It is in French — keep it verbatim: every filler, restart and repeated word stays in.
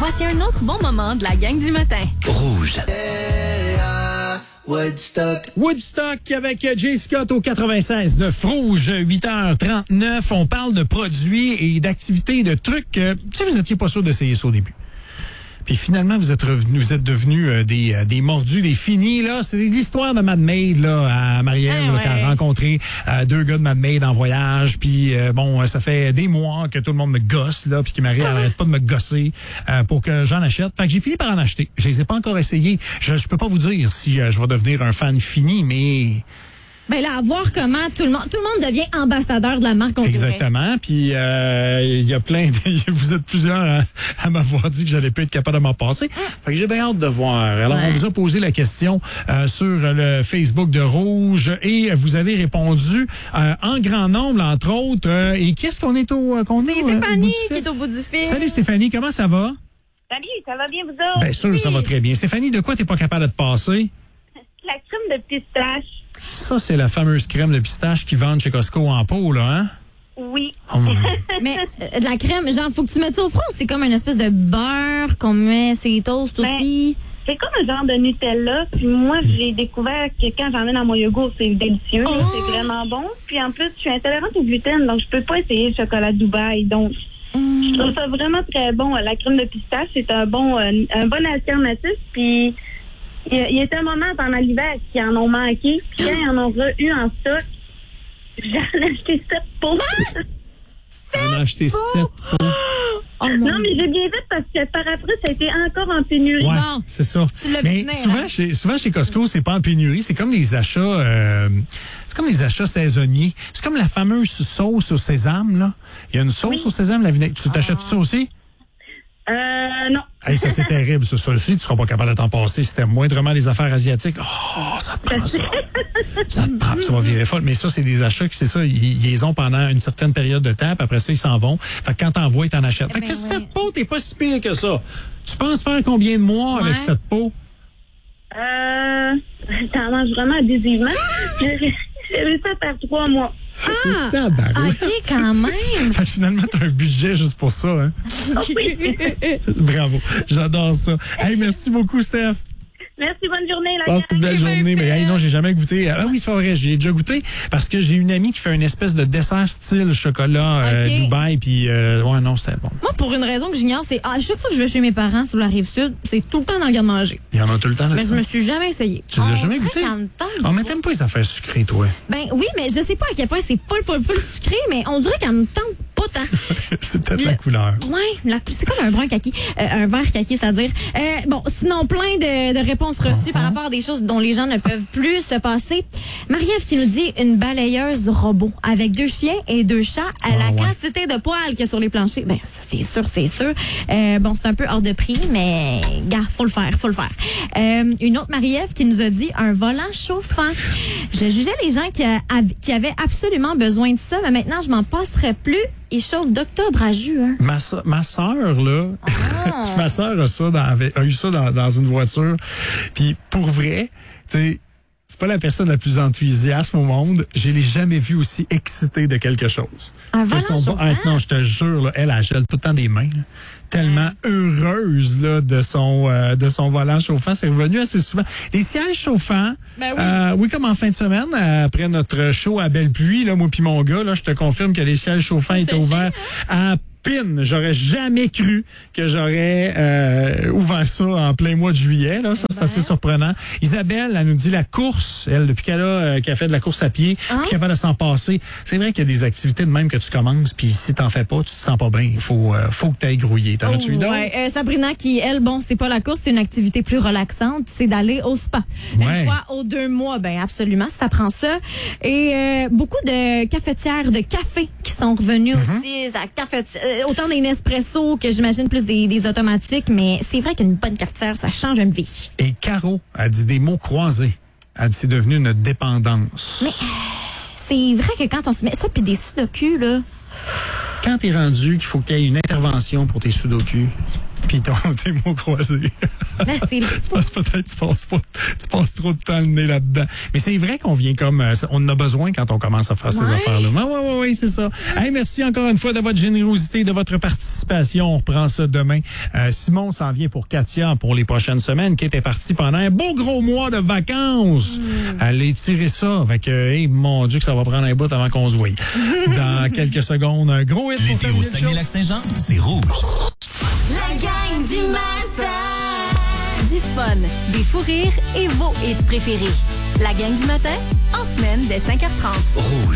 Voici un autre bon moment de la gang du matin. Rouge. Woodstock. Woodstock avec Jay Scott au quatre-vingt-seize neuf Rouge, huit heures trente-neuf. On parle de produits et d'activités, de trucs. Euh, tu sais, vous n'étiez pas sûr d'essayer ça au début. Puis finalement, vous êtes revenus, vous êtes devenus euh, des, euh, des mordus, des finis, là. C'est l'histoire de Mad Maid, là, à Marielle, ah, là, ouais. qui a rencontré euh, deux gars de Mad Maid en voyage. Puis euh, bon, ça fait des mois que tout le monde me gosse, là, puis que Marie, elle arrête pas de me gosser euh, pour que j'en achète. Fait que j'ai fini par en acheter. Je les ai pas encore essayés. Je, je peux pas vous dire si euh, je vais devenir un fan fini, mais... Ben là, à voir comment tout le monde, tout le monde devient ambassadeur de la marque. On Exactement. Puis euh, il y a plein de, vous êtes plusieurs à, à m'avoir dit que j'allais pas être capable de m'en passer. Fait que j'ai bien hâte de voir. Alors ouais. on vous a posé la question euh, sur le Facebook de Rouge et vous avez répondu euh, en grand nombre entre autres. Euh, et qu'est-ce qu'on est au qu'on C'est est au, Stéphanie euh, qui est au bout du fil. Salut Stéphanie, comment ça va? Salut, ça va bien vous autres? Bien sûr, Oui. ça va très bien. Stéphanie, de quoi t'es pas capable de te passer? La crème de pistache. Ça, c'est la fameuse crème de pistache qu'ils vendent chez Costco en pot, là, hein? Oui. Oh, mon- Mais euh, de la crème, genre, faut que tu mettes ça au front. C'est comme une espèce de beurre qu'on met sur les toasts Ben, aussi. C'est comme un genre de Nutella. Puis moi, j'ai découvert que quand j'en mets dans mon yogourt, c'est délicieux. Oh! C'est vraiment bon. Puis en plus, je suis intolérante au gluten, donc je peux pas essayer le chocolat Dubaï. Donc, je trouve ça vraiment très bon. La crème de pistache, c'est un bon, euh, un bon alternatif. Puis il y, a- il y a été un moment pendant l'hiver qui en ont manqué. Puis quand ils en ont re-eu en stock, j'en ai acheté sept pots. On a acheté sept pots. Oh mon Non, mais j'ai bien fait parce que par après, ça a été encore en pénurie. Ouais, Bon. c'est ça. Tu l'as vu Mais venir, souvent, hein? chez, souvent chez Costco, c'est pas en pénurie. C'est comme des achats, euh, c'est comme des achats saisonniers. C'est comme la fameuse sauce au sésame, là. Il y a une sauce au sésame, la vinaigre. Tu t'achètes ça aussi? Euh, non. Hey, ça, c'est terrible, ça. Ça aussi, tu seras pas capable de t'en passer. C'était moindrement les affaires asiatiques. Oh, ça te prend ça. Ça te prend, ça va virer folle. Mais ça, c'est des achats qui, c'est ça, ils, ils les ont pendant une certaine période de temps, puis après ça, ils s'en vont. Fait que quand t'en vois, t'en achètes. Fait que ben sept ouais. pots, t'es pas si pire que ça. Tu penses faire combien de mois avec Ouais. sept pots? Euh, t'en manges vraiment abusivement. J'ai j'ai réussi à faire trois mois. Ah! Tabarouette. OK, quand même. Fait que finalement, t'as un budget juste pour ça, hein? Bravo. J'adore ça. Hey, merci beaucoup, Steph. Merci, bonne journée. La Passe une belle bien journée. Mais fait. hey, non, j'ai jamais goûté. Ah oui, c'est pas vrai. J'ai déjà goûté parce que j'ai une amie qui fait une espèce de dessert style chocolat euh, Ok. Dubaï. Puis, euh, ouais, non, c'était bon. Moi, pour une raison que j'ignore, c'est à chaque fois que je vais chez mes parents sur la Rive-Sud, c'est tout le temps dans le garde-manger. Il y en a tout le temps Mais là-dessus. je me suis jamais essayé. Tu l'as On jamais dirait goûté? qu'en même temps, On mais t'aimes pas les affaires sucrées, toi. Ben oui, mais je sais pas à quel point c'est full, full, full sucré, mais on dirait qu'elle me tente pas tant. C'est peut-être Le- la couleur. Ouais, la- c'est comme un brun kaki, euh, un vert kaki, c'est-à-dire. Euh, bon, sinon, plein de, de réponses reçues par rapport à des choses dont les gens ne peuvent plus se passer. Marie-Ève qui nous dit une balayeuse robot avec deux chiens et deux chats à Ah, la ouais. quantité de poils qu'il y a sur les planchers. Ben, ça, c'est sûr, c'est sûr. Euh, bon, c'est un peu hors de prix, mais, gars, faut le faire, faut le faire. Euh, une autre Marie-Ève qui nous a dit un volant chauffant. Je jugeais les gens qui, a- av- qui avaient absolument besoin de ça, mais maintenant, je m'en passerai plus. Il chauffe d'octobre à juin. Ma, so- ma sœur, là, Ah. ma sœur a, ça dans- avait- a eu ça dans, dans une voiture. Puis pour vrai, tu sais, c'est pas la personne la plus enthousiaste au monde. Je l'ai jamais vue aussi excitée de quelque chose. Un Que volant son- chauffant? Ah, non, je te jure, là, elle, elle gèle tout le temps des mains. là. Tellement heureuse là, de son euh, de son volant chauffant. C'est revenu assez souvent. Les sièges chauffants, Ben oui. euh, oui, comme en fin de semaine, euh, après notre show à Belle-Pluie, là, moi puis mon gars, là, je te confirme que les sièges chauffants étaient C'est ouverts à pine. J'aurais jamais cru que j'aurais euh, ouvert ça en plein mois de juillet. Là. Ça, c'est assez surprenant. Isabelle, elle nous dit la course. Elle, depuis qu'elle a, euh, qu'elle fait de la course à pied, Ah. puis capable de s'en passer. C'est vrai qu'il y a des activités de même que tu commences, puis si t'en fais pas, tu te sens pas bien. Il faut, euh, faut que tu ailles grouiller. T'en as-tu eu d'autres? Ouais, euh, Sabrina qui, elle, bon, c'est pas la course, c'est une activité plus relaxante, c'est d'aller au spa. Ouais. Une fois aux deux mois, ben absolument, ça prend ça. Et euh, beaucoup de cafetières de café qui sont revenues Mm-hmm. aussi, à cafetière, euh, autant des Nespresso que j'imagine plus des, des automatiques, mais c'est vrai qu'une bonne cafetière, ça change une vie. Et Caro a dit des mots croisés. Elle dit c'est devenu une dépendance. Mais c'est vrai que quand on se met ça, puis des sudoku, là, Quand t'es rendu qu'il faut qu'il y ait une intervention pour tes sudoku, puis ton- tes mots croisés. Là, c'est Tu passes peut-être, tu passes pas, tu passes trop de temps le nez là-dedans. Mais c'est vrai qu'on vient comme, euh, on en a besoin quand on commence à faire ces Ouais. affaires-là. Oui, oui, oui, oui, c'est ça. Hey, merci encore une fois de votre générosité, de votre participation. On reprend ça demain. Euh, Simon s'en vient pour Katia pour les prochaines semaines, qui était partie pendant un beau gros mois de vacances. Mm. Allez tirer ça. Fait que, hey, mon Dieu, que ça va prendre un bout avant qu'on se voie. Dans quelques secondes, un gros hit. L'été au Saguenay-Lac-Saint-Jean, c'est rouge. La gang du matin. Du fun, des fous rires et vos hits préférés. La gang du matin, en semaine dès cinq heures trente. Rouge.